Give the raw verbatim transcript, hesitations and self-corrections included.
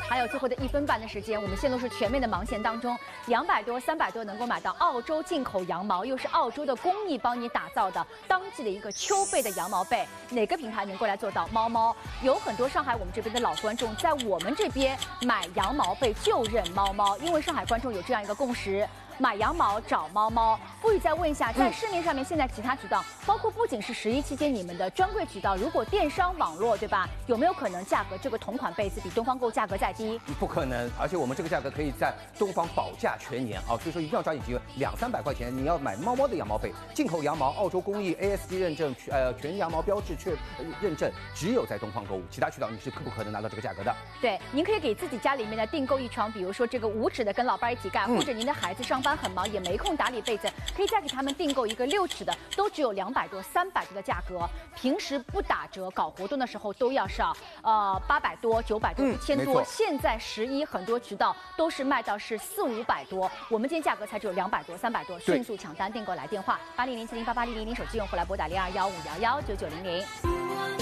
还有最后的一分半的时间，我们现在都是全面的忙线当中，两百多、三百多能够买到澳洲进口羊毛，又是澳洲的工艺帮你打造的当季的一个秋被的羊毛被，哪个品牌能够来做到？猫猫有很多上海我们这边的老观众，在我们这边买羊毛被就认猫猫，因为上海观众有这样一个共识。 买羊毛找猫猫，不语再问一下，在市面上面现在其他渠道，包括不仅是十一期间你们的专柜渠道，如果电商网络对吧，有没有可能价格这个同款被子比东方购价格再低？ 不可能，而且我们这个价格可以在东方保价全年啊，所以说一定要抓紧机会，两三百块钱你要买猫猫的羊毛被，进口羊毛，澳洲工艺 A S G 认证，呃全羊毛标志确认证，只有在东方购物，其他渠道你是不可能拿到这个价格的。 对，您可以给自己家里面的订购一床，比如说这个五尺的跟老伴一起盖，嗯、或者您的孩子上班很忙也没空打理被子，可以再给他们订购一个六尺的，都只有两百多、三百多的价格。平时不打折，搞活动的时候都要上呃八百多、九百多、一千多。现在十一很多渠道都是卖到是四五百多，我们今天价格才只有两百多、三百多，迅速抢单订购来电话八零零七零八八零零零，手机用户来拨打零二幺五幺幺九九零零。